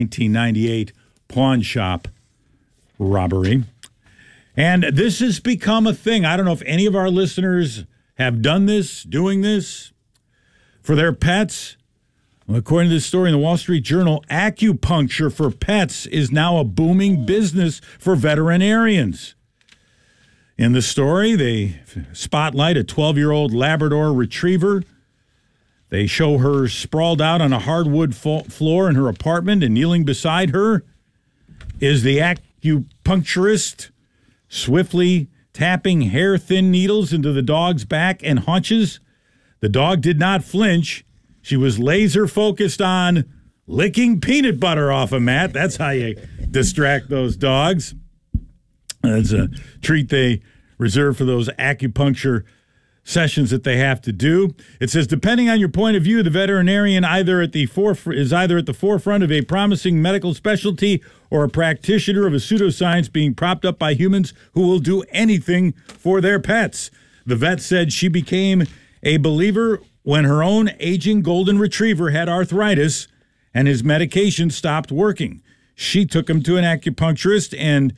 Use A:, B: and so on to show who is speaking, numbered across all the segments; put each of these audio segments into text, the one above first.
A: 1998 pawn shop robbery. And this has become a thing. I don't know if any of our listeners have done this, doing this for their pets. Well, according to this story in the Wall Street Journal, acupuncture for pets is now a booming business for veterinarians. In the story, they spotlight a 12-year-old Labrador retriever. They show her sprawled out on a hardwood floor in her apartment, and kneeling beside her is the acupuncturist, swiftly tapping hair-thin needles into the dog's back and haunches. The dog did not flinch. She was laser-focused on licking peanut butter off a mat. That's how you distract those dogs. That's a treat they reserve for those acupuncture sessions that they have to do. It says, depending on your point of view, the veterinarian is either at the forefront of a promising medical specialty or a practitioner of a pseudoscience being propped up by humans who will do anything for their pets. The vet said she became a believer when her own aging golden retriever had arthritis and his medication stopped working. She took him to an acupuncturist and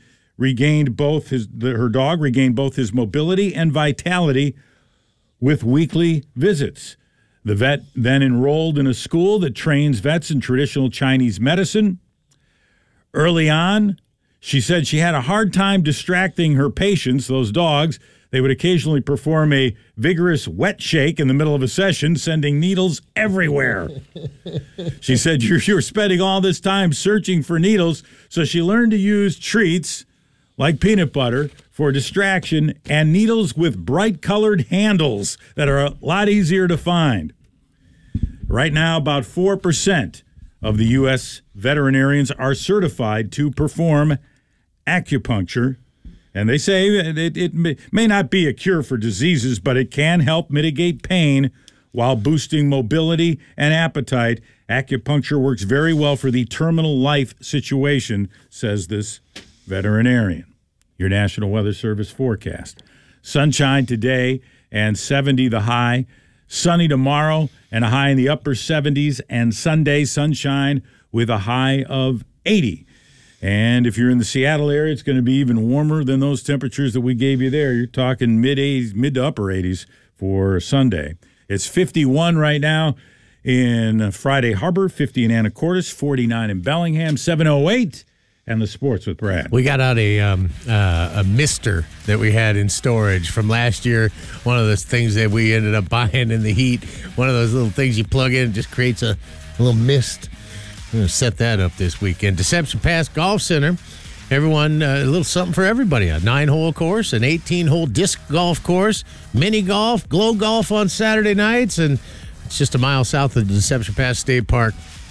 A: her dog regained both his mobility and vitality with weekly visits. The vet then enrolled in a school that trains vets in traditional Chinese medicine. Early on, she said she had a hard time distracting her patients, those dogs. They would occasionally perform a vigorous wet shake in the middle of a session, sending needles everywhere. She said, you're spending all this time searching for needles, so she learned to use treats like peanut butter for distraction and needles with bright-colored handles that are a lot easier to find. Right now, about 4% of the U.S. veterinarians are certified to perform acupuncture. And they say it may not be a cure for diseases, but it can help mitigate pain while boosting mobility and appetite. Acupuncture works very well for the terminal life situation, says this veterinarian. Your National Weather Service forecast. Sunshine today and 70 the high. Sunny tomorrow and a high in the upper 70s. And Sunday, sunshine with a high of 80. And if you're in the Seattle area, it's going to be even warmer than those temperatures that we gave you there. You're talking mid to upper 80s for Sunday. It's 51 right now in Friday Harbor, 50 in Anacortes, 49 in Bellingham, 708, and the sports with Brad.
B: We got out a mister that we had in storage from last year. One of those things that we ended up buying in the heat. One of those little things you plug in and just creates a little mist. I'm going to set that up this weekend. Deception Pass Golf Center. Everyone, a little something for everybody. A 9-hole course, an 18-hole disc golf course, mini golf, glow golf on Saturday nights, and it's just a mile south of the Deception Pass State Park.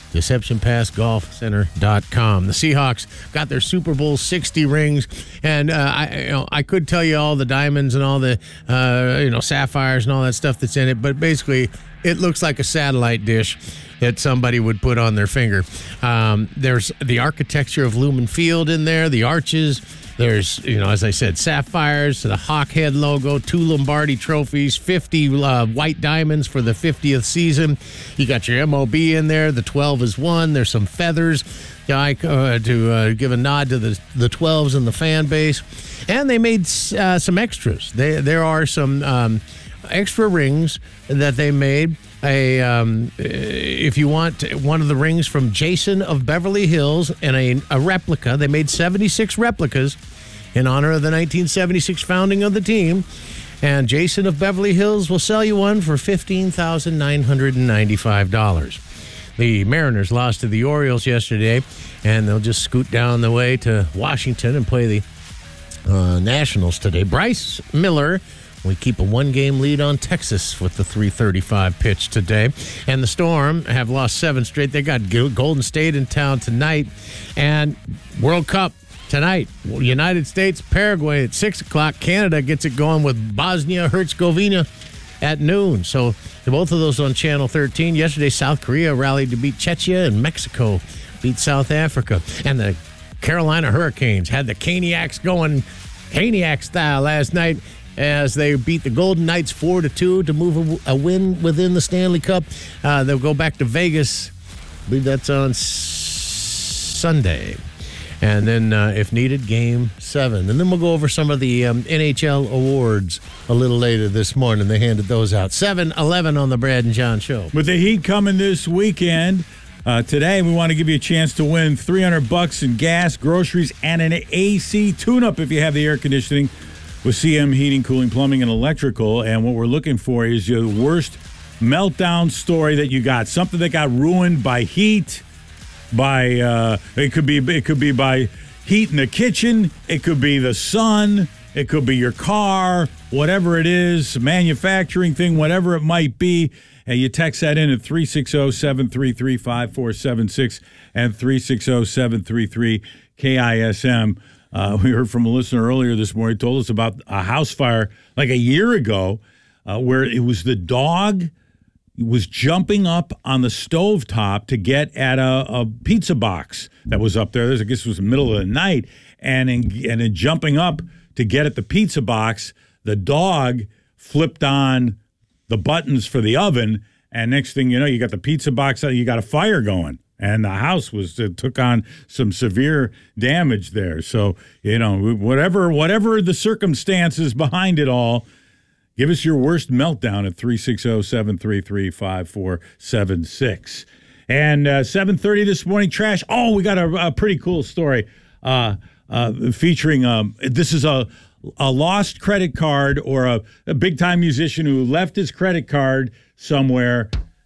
B: DeceptionPassGolfCenter.com. The Seahawks got their Super Bowl 60 rings, and I could tell you all the diamonds and all the sapphires and all that stuff that's in it, but basically it looks like a satellite dish that somebody would put on their finger. There's the architecture of Lumen Field in there, the arches. There's, as I said, sapphires, the Hawkhead logo, 2 Lombardi trophies, 50 white diamonds for the 50th season. You got your MOB in there. The 12 is 1. There's some feathers to give a nod to the 12s and the fan base. And they made some extras. There are some extra rings that they made. If you want one of the rings from Jason of Beverly Hills and a replica, they made 76 replicas in honor of the 1976 founding of the team. And Jason of Beverly Hills will sell you one for $15,995. The Mariners lost to the Orioles yesterday, and they'll just scoot down the way to Washington and play the Nationals today. Bryce Miller, we keep a 1-game lead on Texas with the 3:35 pitch today. And the Storm have lost 7 straight. They got Golden State in town tonight. And World Cup tonight. United States, Paraguay at 6 o'clock. Canada gets it going with Bosnia-Herzegovina at noon. So both of those on Channel 13. Yesterday, South Korea rallied to beat Czechia, and Mexico beat South Africa. And the Carolina Hurricanes had the Caniacs going Caniac style last night as they beat the Golden Knights 4-2 to move a win within the Stanley Cup. They'll go back to Vegas. I believe that's on Sunday. And then, if needed, Game 7. And then we'll go over some of the NHL awards a little later this morning. They handed those out. 7-11 on the Brad and John Show.
A: With the heat coming this weekend, today we want to give you a chance to win $300 in gas, groceries, and an AC tune-up if you have the air conditioning with CM Heating, Cooling, Plumbing, and Electrical. And what we're looking for is your worst meltdown story that you got. Something that got ruined by heat. It could be by heat in the kitchen. It could be the sun. It could be your car. Whatever it is, manufacturing thing, whatever it might be. And you text that in at 360-733-5476 and 360-733-KISM. We heard from a listener earlier this morning, told us about a house fire like a year ago where it was the dog was jumping up on the stovetop to get at a pizza box that was up there. I guess it was the middle of the night. And in jumping up to get at the pizza box, the dog flipped on the buttons for the oven. And next thing you know, you got the pizza box out, you got a fire going. And the house took on some severe damage there. So, whatever the circumstances behind it all, give us your worst meltdown at 360-733-5476. And 7:30 this morning, trash. Oh, we got a pretty cool story featuring this is a lost credit card or a big-time musician who left his credit card somewhere